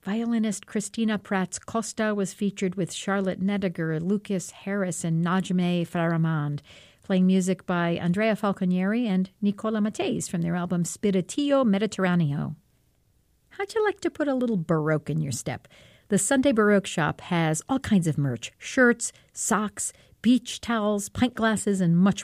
Violinist Christina Prats Costa was featured with Charlotte Nediger, Lucas Harris, and Najmeh Faramand, playing music by Andrea Falconieri and Nicola Mattese from their album Spiritillo Mediterraneo. How'd you like to put a little Baroque in your step? The Sunday Baroque Shop has all kinds of merch, shirts, socks, beach towels, pint glasses, and much